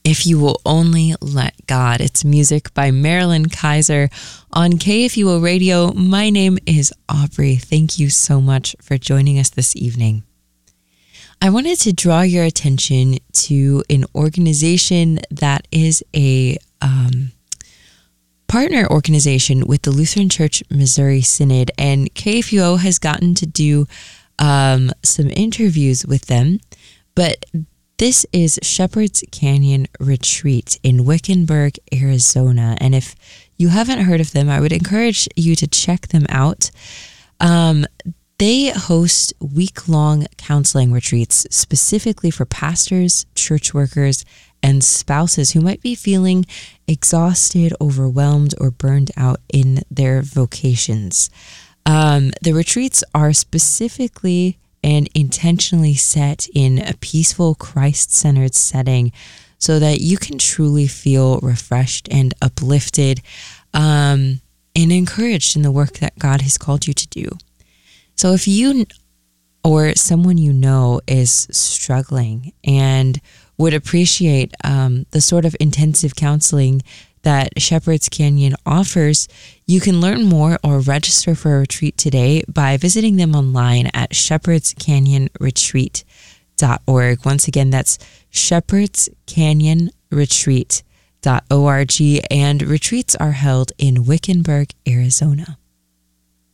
If You Will Only Let God. It's music by Marilyn Kaiser on KFUO Radio. My name is Aubrey. Thank you so much for joining us this evening. I wanted to draw your attention to an organization that is a partner organization with the Lutheran Church Missouri Synod, and KFUO has gotten to do some interviews with them, but this is Shepherd's Canyon Retreat in Wickenburg, Arizona. And if you haven't heard of them, I would encourage you to check them out. They host week-long counseling retreats specifically for pastors, church workers, and spouses who might be feeling exhausted, overwhelmed, or burned out in their vocations. The retreats are specifically and intentionally set in a peaceful, Christ-centered setting so that you can truly feel refreshed and uplifted and encouraged in the work that God has called you to do. So if you or someone you know is struggling and would appreciate the sort of intensive counseling that Shepherd's Canyon offers, you can learn more or register for a retreat today by visiting them online at shepherdscanyonretreat.org. Once again, that's shepherdscanyonretreat.org, and retreats are held in Wickenburg, Arizona.